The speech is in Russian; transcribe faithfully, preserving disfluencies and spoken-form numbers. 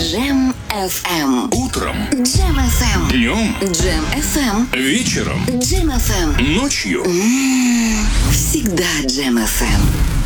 Джем эф эм. Утром. Джем эф эм. Днем. Джем эф эм. Вечером. Джем эф эм. Ночью. М-м-м. Всегда Джем эф эм.